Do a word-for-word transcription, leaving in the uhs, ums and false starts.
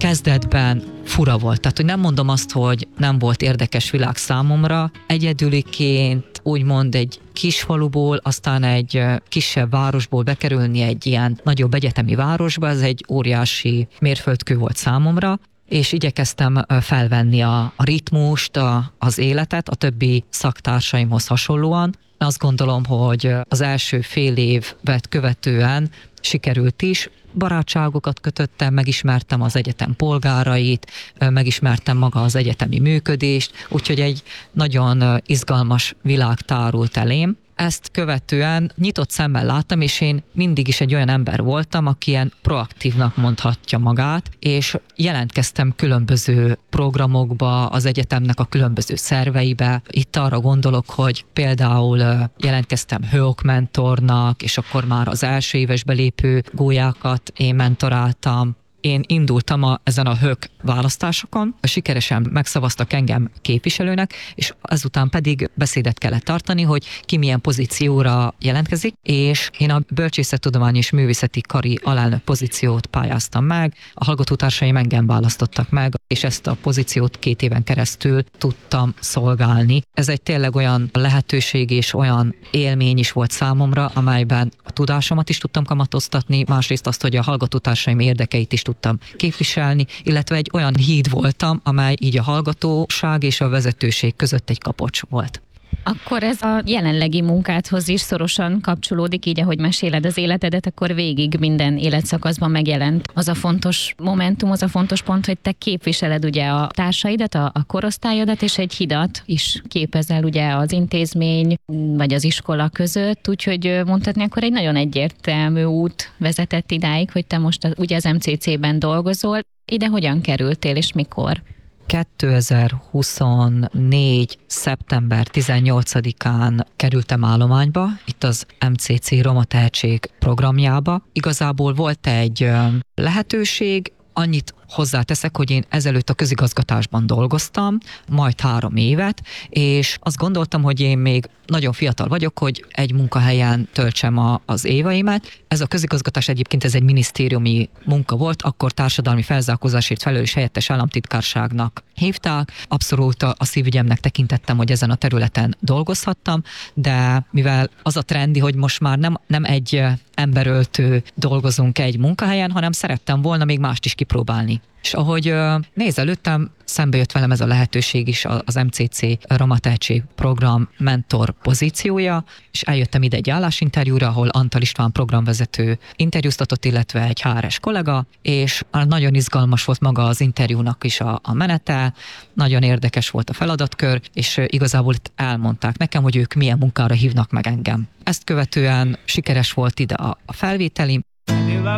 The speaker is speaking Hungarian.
kezdetben fura volt. Tehát, hogy nem mondom azt, hogy nem volt érdekes világ számomra. Egyedüliként úgymond egy kis faluból, aztán egy kisebb városból bekerülni egy ilyen nagyobb egyetemi városba, ez egy óriási mérföldkő volt számomra, és igyekeztem felvenni a, a ritmust, a, az életet a többi szaktársaimhoz hasonlóan. Azt gondolom, hogy az első fél évet követően sikerült is. Barátságokat kötöttem, megismertem az egyetem polgárait, megismertem maga az egyetemi működést, úgyhogy egy nagyon izgalmas világ tárult elém. Ezt követően nyitott szemmel láttam, és én mindig is egy olyan ember voltam, aki ilyen proaktívnak mondhatja magát, és jelentkeztem különböző programokba, az egyetemnek a különböző szerveibe. Itt arra gondolok, hogy például jelentkeztem hőok mentornak, és akkor már az első éves belépő gólyákat én mentoráltam. Én indultam a, ezen a hők választásokon, sikeresen megszavaztak engem képviselőnek, és ezután pedig beszédet kellett tartani, hogy ki milyen pozícióra jelentkezik, és én a Bölcsészettudományi és Művészeti Kari alelnök pozíciót pályáztam meg, a hallgatótársaim engem választottak meg, és ezt a pozíciót két éven keresztül tudtam szolgálni. Ez egy tényleg olyan lehetőség és olyan élmény is volt számomra, amelyben a tudásomat is tudtam kamatoztatni, másrészt azt, hogy a hallgatótársaim érdekeit is tudtam képviselni, illetve egy olyan híd voltam, amely így a hallgatóság és a vezetőség között egy kapocs volt. Akkor ez a jelenlegi munkádhoz is szorosan kapcsolódik, így ahogy meséled az életedet, akkor végig minden életszakaszban megjelent az a fontos momentum, az a fontos pont, hogy te képviseled ugye a társaidat, a, a korosztályodat, és egy hidat is képezel ugye az intézmény vagy az iskola között, úgyhogy mondhatni akkor egy nagyon egyértelmű út vezetett idáig, hogy te most ugye az em cé cé-ben dolgozol. Ide hogyan kerültél és mikor? kétezer-huszonnégy. szeptember tizennyolcadikán kerültem állományba, itt az em cé cé Roma Tehetség programjába. Igazából volt egy lehetőség, annyit hozzáteszek, hogy én ezelőtt a közigazgatásban dolgoztam, majd három évet, és azt gondoltam, hogy én még nagyon fiatal vagyok, hogy egy munkahelyen töltsem a, az éveimet. Ez a közigazgatás egyébként ez egy minisztériumi munka volt, akkor társadalmi felzárkózásért felelős helyettes államtitkárságnak hívták. Abszolút a, a szívügyemnek tekintettem, hogy ezen a területen dolgozhattam, de mivel az a trendi, hogy most már nem, nem egy emberöltő dolgozunk egy munkahelyen, hanem szerettem volna még mást is kipróbálni. És ahogy néz előttem, szembe jött velem ez a lehetőség is, az em cé cé Roma Tehetség program mentor pozíciója, és eljöttem ide egy állásinterjúra, ahol Antal István programvezető interjúztatott, illetve egy há er es kollega, és nagyon izgalmas volt maga az interjúnak is a, a menete, nagyon érdekes volt a feladatkör, és igazából itt elmondták nekem, hogy ők milyen munkára hívnak meg engem. Ezt követően sikeres volt ide a, a felvételim.